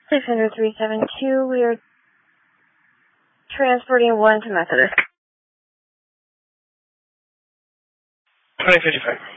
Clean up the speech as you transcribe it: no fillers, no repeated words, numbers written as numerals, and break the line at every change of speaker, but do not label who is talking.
600-372, we are transporting 1 to Methodist.
2055.